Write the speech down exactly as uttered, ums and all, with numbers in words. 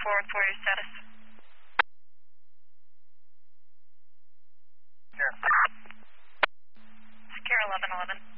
four one four, your status. Secure. Secure eleven eleven.